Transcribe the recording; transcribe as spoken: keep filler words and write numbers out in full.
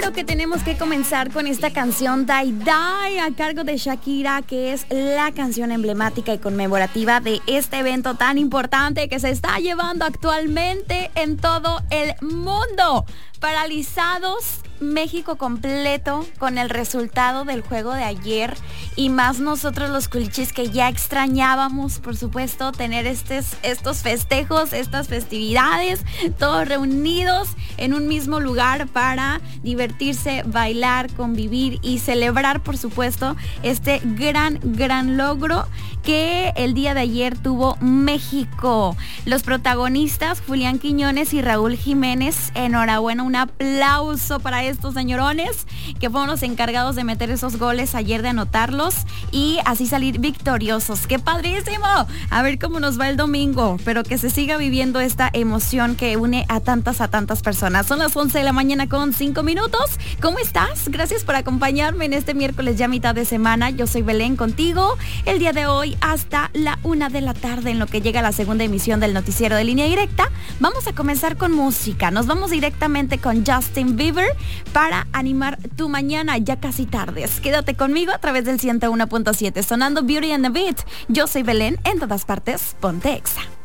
claro que tenemos que comenzar con esta canción Die Die a cargo de Shakira, que es la canción emblemática y conmemorativa de este evento tan importante que se está llevando actualmente en todo el mundo. Paralizados México completo con el resultado del juego de ayer, y más nosotros los culichis que ya extrañábamos, por supuesto, tener estes, estos festejos, estas festividades, todos reunidos en un mismo lugar para divertirse, bailar, convivir y celebrar, por supuesto, este gran, gran logro que el día de ayer tuvo México. Los protagonistas, Julián Quiñones y Raúl Jiménez, enhorabuena, un aplauso para estos señorones que fueron los encargados de meter esos goles ayer, de anotarlos y así salir victoriosos. ¡Qué padrísimo! A ver cómo nos va el domingo, pero que se siga viviendo esta emoción que une a tantas, a tantas personas. Son las once de la mañana con cinco minutos. ¿Cómo estás? Gracias por acompañarme en este miércoles ya mitad de semana. Yo soy Belén contigo el día de hoy hasta la una de la tarde, en lo que llega la segunda emisión del noticiero de Línea Directa. Vamos a comenzar con música. Nos vamos directamente con Justin Bieber para animar tu mañana ya casi tardes. Quédate conmigo a través del ciento uno punto siete, sonando Beauty and the Beat. Yo soy Belén, en todas partes, ponte Exa.